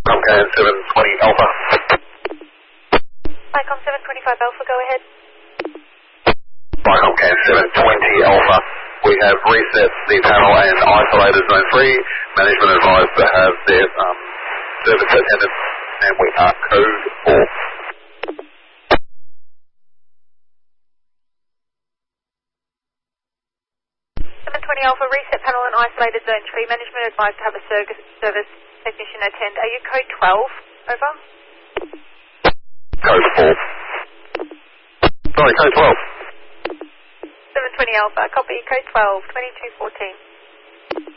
Comcast 720 Alpha. Vicom 725 Alpha, go ahead. Comcast 720 Alpha. We have reset the panel and isolated zone 3. Management advised to have their service attendants, and we are code 4. 720 Alpha, reset panel and isolated zone 3. Management advised to have a service technician attend. Are you code 12? Over. Code 4. Sorry, code 12. 720 Alpha, copy, code 12, 2214.